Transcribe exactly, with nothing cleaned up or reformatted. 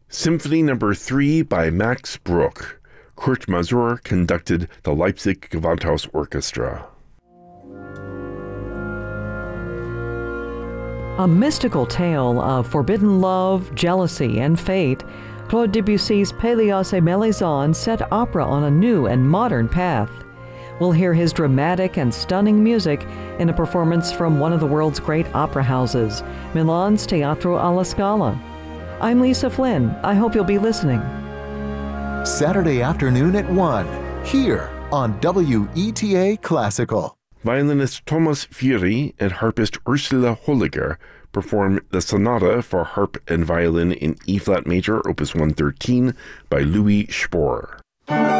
Symphony Number three by Max Bruch. Kurt Masur conducted the Leipzig Gewandhaus Orchestra. A mystical tale of forbidden love, jealousy, and fate, Claude Debussy's Pelléas et Mélisande set opera on a new and modern path. We'll hear his dramatic and stunning music in a performance from one of the world's great opera houses, Milan's Teatro alla Scala. I'm Lisa Flynn. I hope you'll be listening. Saturday afternoon at one, here on W E T A Classical. Violinist Thomas Fieri and harpist Ursula Holliger perform the Sonata for Harp and Violin in E-flat major, opus one thirteen, by Louis Spohr.